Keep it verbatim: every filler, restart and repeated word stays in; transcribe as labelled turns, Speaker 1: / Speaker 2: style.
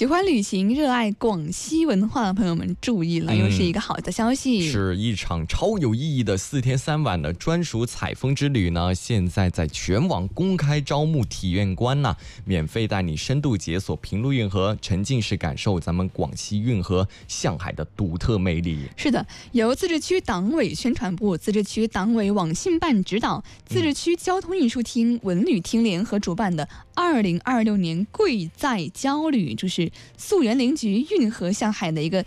Speaker 1: 喜欢旅行、热爱广西文化的朋友们注意了，又是一个好的消息。
Speaker 2: 是一场超有意义的四天三晚的专属采风之旅呢，现在在全网公开招募体验官呢，免费带你深度解锁平陆运河，沉浸式感受咱们广西运河向海的独特魅力。
Speaker 1: 是的，由自治区党委宣传部、自治区党委网信办指导，自治区交通运输厅、文旅厅联合主办的二零二六年贵在交旅，就是溯源灵菊运河向海的一个